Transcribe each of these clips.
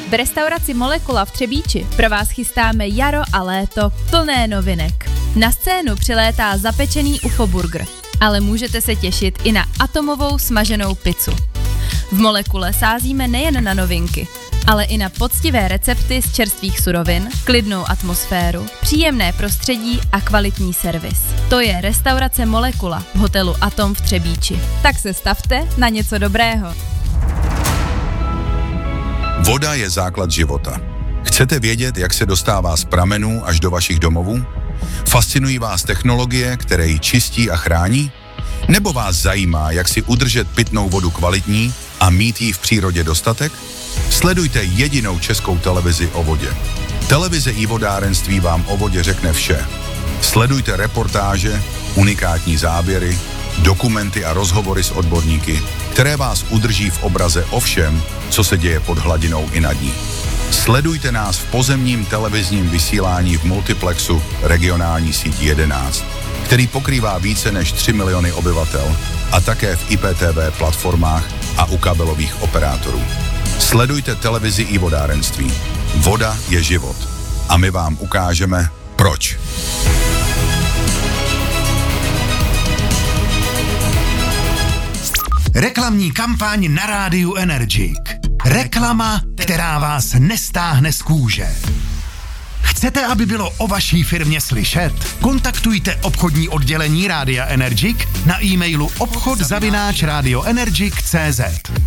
V restauraci Molekula v Třebíči pro vás chystáme jaro a léto plné novinek. Na scénu přilétá zapečený UFO burger, ale můžete se těšit i na atomovou smaženou pizzu. V Molekule sázíme nejen na novinky, ale i na poctivé recepty z čerstvých surovin, klidnou atmosféru, příjemné prostředí a kvalitní servis. To je restaurace Molekula v hotelu Atom v Třebíči. Tak se stavte na něco dobrého. Voda je základ života. Chcete vědět, jak se dostává z pramenů až do vašich domovů? Fascinují vás technologie, které ji čistí a chrání? Nebo vás zajímá, jak si udržet pitnou vodu kvalitní a mít jí v přírodě dostatek? Sledujte jedinou českou televizi o vodě. Televize i vodárenství vám o vodě řekne vše. Sledujte reportáže, unikátní záběry, dokumenty a rozhovory s odborníky, které vás udrží v obraze o všem, co se děje pod hladinou i nad ní. Sledujte nás v pozemním televizním vysílání v multiplexu regionální síť 11, který pokrývá více než 3 miliony obyvatel a také v IPTV platformách a u kabelových operátorů. Sledujte televizi i vodárenství. Voda je život. A my vám ukážeme, proč. Reklamní kampaň na rádiu Energik. Reklama, která vás nestáhne z kůže. Chcete, aby bylo o vaší firmě slyšet? Kontaktujte obchodní oddělení Rádia Energik na e-mailu obchod@radioenergik.cz.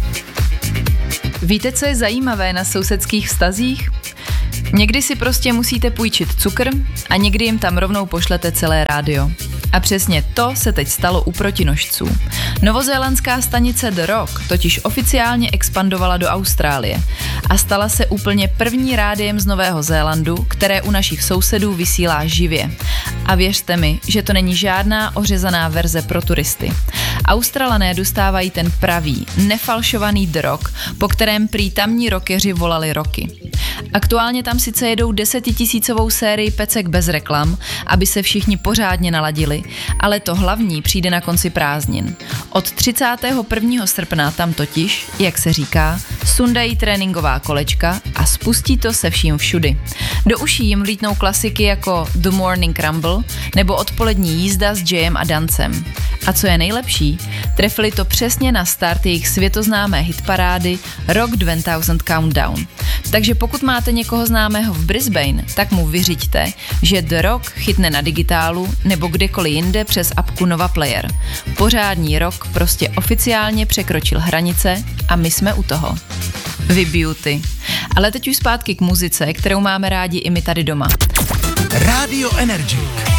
Víte, co je zajímavé na sousedských vztazích? Někdy si prostě musíte půjčit cukr a někdy jim tam rovnou pošlete celé rádio. A přesně to se teď stalo u protinožců. Novozélandská stanice The Rock totiž oficiálně expandovala do Austrálie a stala se úplně první rádiem z Nového Zélandu, které u našich sousedů vysílá živě. A věřte mi, že to není žádná ořezaná verze pro turisty. Australané dostávají ten pravý, nefalšovaný The Rock, po kterém prý tamní rockeři volali roky. Aktuálně tam sice jedou 10 000 sérii pecek bez reklam, aby se všichni pořádně naladili, ale to hlavní přijde na konci prázdnin. Od 31. srpna tam totiž, jak se říká, sundají tréninková kolečka a spustí to se vším všudy. Do uší jim vlítnou klasiky jako The Morning Rumble nebo odpolední jízda s Jayem a Dancem. A co je nejlepší, trefili to přesně na start jejich světoznámé hitparády Rock 2000 Countdown. Takže pokud máte někoho známého v Brisbane, tak mu vyřiďte, že The Rock chytne na digitálu nebo kdekoliv jinde přes apku Nova Player. Pořádný rock prostě oficiálně překročil hranice a my jsme u toho. Vy beauty. Ale teď už zpátky k muzice, kterou máme rádi i my tady doma. Rádio Energik.